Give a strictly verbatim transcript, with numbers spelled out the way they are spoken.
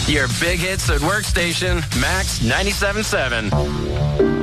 Your big hits at workstation, Max ninety-seven point seven.